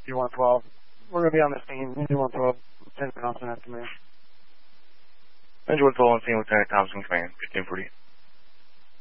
D112. We're going to be on the scene. D112, Lieutenant Thompson, after me. Engine 112 on scene, Lieutenant Thompson, command, 1540.